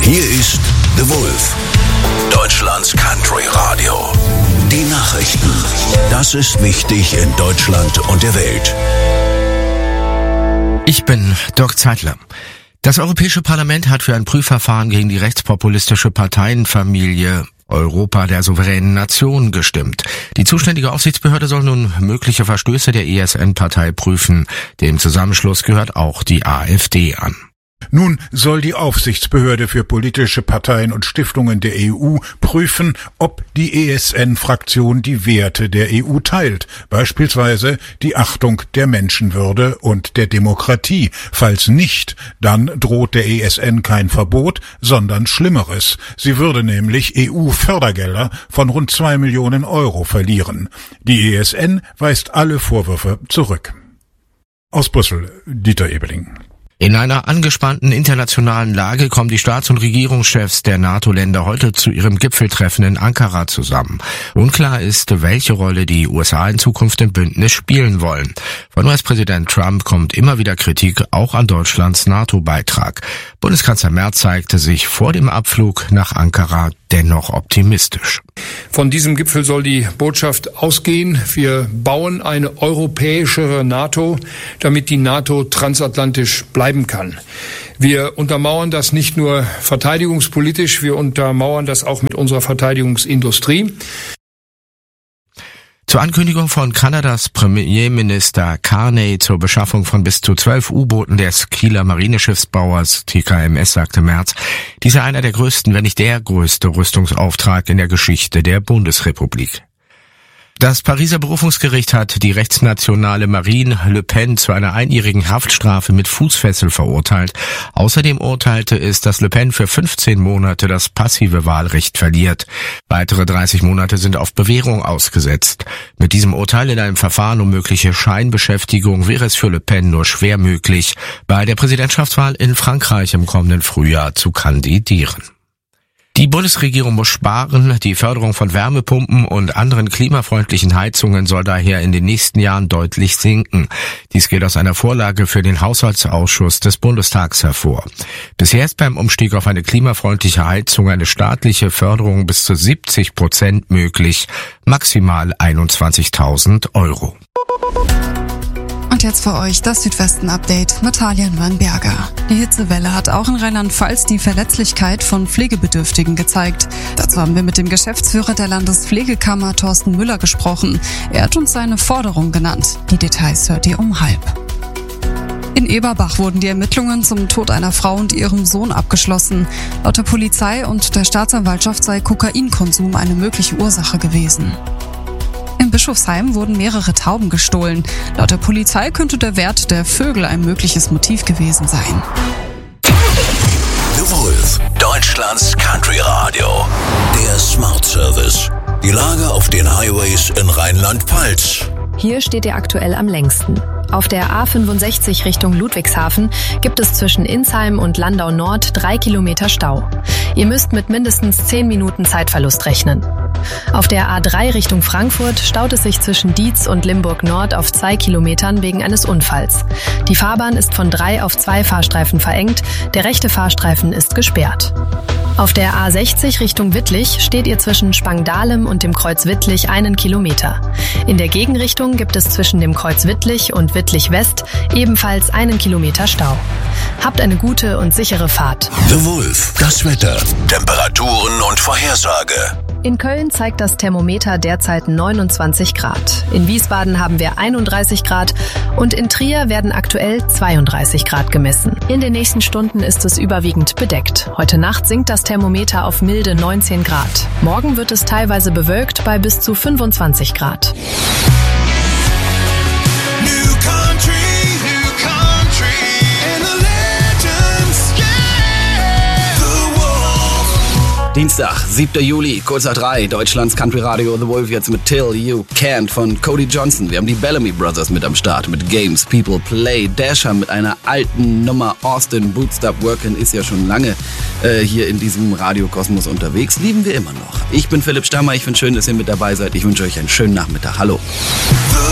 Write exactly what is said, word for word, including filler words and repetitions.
Hier ist The Wolf, Deutschlands Country Radio. Die Nachrichten. Das ist wichtig in Deutschland und der Welt. Ich bin Dirk Zeitler. Das Europäische Parlament hat für ein Prüfverfahren gegen die rechtspopulistische Parteienfamilie Europa der souveränen Nation gestimmt. Die zuständige Aufsichtsbehörde soll nun mögliche Verstöße der E S N-Partei prüfen. Dem Zusammenschluss gehört auch die AfD an. Nun soll die Aufsichtsbehörde für politische Parteien und Stiftungen der E U prüfen, ob die E S N-Fraktion die Werte der E U teilt, beispielsweise die Achtung der Menschenwürde und der Demokratie. Falls nicht, dann droht der E S N kein Verbot, sondern Schlimmeres. Sie würde nämlich E U-Fördergelder von rund zwei Millionen Euro verlieren. Die E S N weist alle Vorwürfe zurück. Aus Brüssel, Dieter Ebeling. In einer angespannten internationalen Lage kommen die Staats- und Regierungschefs der NATO-Länder heute zu ihrem Gipfeltreffen in Ankara zusammen. Unklar ist, welche Rolle die U S A in Zukunft im Bündnis spielen wollen. Von U S-Präsident Trump kommt immer wieder Kritik, auch an Deutschlands NATO-Beitrag. Bundeskanzler Merz zeigte sich vor dem Abflug nach Ankara dennoch optimistisch. Von diesem Gipfel soll die Botschaft ausgehen: Wir bauen eine europäischere NATO, damit die NATO transatlantisch bleiben kann. Wir untermauern das nicht nur verteidigungspolitisch, wir untermauern das auch mit unserer Verteidigungsindustrie. Zur Ankündigung von Kanadas Premierminister Carney zur Beschaffung von bis zu zwölf U-Booten des Kieler Marineschiffsbauers T K M S sagte Merz, dies sei einer der größten, wenn nicht der größte Rüstungsauftrag in der Geschichte der Bundesrepublik. Das Pariser Berufungsgericht hat die rechtsnationale Marine Le Pen zu einer einjährigen Haftstrafe mit Fußfessel verurteilt. Außerdem urteilte es, dass Le Pen für fünfzehn Monate das passive Wahlrecht verliert. Weitere dreißig Monate sind auf Bewährung ausgesetzt. Mit diesem Urteil in einem Verfahren um mögliche Scheinbeschäftigung wäre es für Le Pen nur schwer möglich, bei der Präsidentschaftswahl in Frankreich im kommenden Frühjahr zu kandidieren. Die Bundesregierung muss sparen. Die Förderung von Wärmepumpen und anderen klimafreundlichen Heizungen soll daher in den nächsten Jahren deutlich sinken. Dies geht aus einer Vorlage für den Haushaltsausschuss des Bundestags hervor. Bisher ist beim Umstieg auf eine klimafreundliche Heizung eine staatliche Förderung bis zu siebzig Prozent möglich, maximal einundzwanzigtausend Euro. Und jetzt für euch das Südwesten-Update mit Talian Wernberger. Die Hitzewelle hat auch in Rheinland-Pfalz die Verletzlichkeit von Pflegebedürftigen gezeigt. Dazu haben wir mit dem Geschäftsführer der Landespflegekammer Thorsten Müller gesprochen. Er hat uns seine Forderung genannt. Die Details hört ihr um halb. In Eberbach wurden die Ermittlungen zum Tod einer Frau und ihrem Sohn abgeschlossen. Laut der Polizei und der Staatsanwaltschaft sei Kokainkonsum eine mögliche Ursache gewesen. In Bischofsheim wurden mehrere Tauben gestohlen. Laut der Polizei könnte der Wert der Vögel ein mögliches Motiv gewesen sein. The Wolf, Deutschlands Country Radio. Der Smart Service. Die Lage auf den Highways in Rheinland-Pfalz. Hier steht ihr aktuell am längsten. Auf der A fünfundsechzig Richtung Ludwigshafen gibt es zwischen Insheim und Landau Nord drei Kilometer Stau. Ihr müsst mit mindestens zehn Minuten Zeitverlust rechnen. Auf der A drei Richtung Frankfurt staut es sich zwischen Dietz und Limburg Nord auf zwei Kilometern wegen eines Unfalls. Die Fahrbahn ist von drei auf zwei Fahrstreifen verengt, der rechte Fahrstreifen ist gesperrt. Auf der A sechzig Richtung Wittlich steht ihr zwischen Spangdahlem und dem Kreuz Wittlich einen Kilometer. In der Gegenrichtung gibt es zwischen dem Kreuz Wittlich und Wittlich West ebenfalls einen Kilometer Stau. Habt eine gute und sichere Fahrt. The Wolf, das Wetter, Temperaturen und Vorhersage. In Köln zeigt das Thermometer derzeit neunundzwanzig Grad. In Wiesbaden haben wir einunddreißig Grad und in Trier werden aktuell zweiunddreißig Grad gemessen. In den nächsten Stunden ist es überwiegend bedeckt. Heute Nacht sinkt das Thermometer auf milde neunzehn Grad. Morgen wird es teilweise bewölkt bei bis zu fünfundzwanzig Grad. Dienstag, siebter Juli, kurz nach drei, Deutschlands Country Radio The Wolf jetzt mit Till You Can't von Cody Johnson. Wir haben die Bellamy Brothers mit am Start mit Games, People, Play. Dasher mit einer alten Nummer. Austin, Bootstrap Workin' ist ja schon lange äh, hier in diesem Radiokosmos unterwegs. Lieben wir immer noch. Ich bin Philipp Stammer, ich finde schön, dass ihr mit dabei seid. Ich wünsche euch einen schönen Nachmittag. Hallo.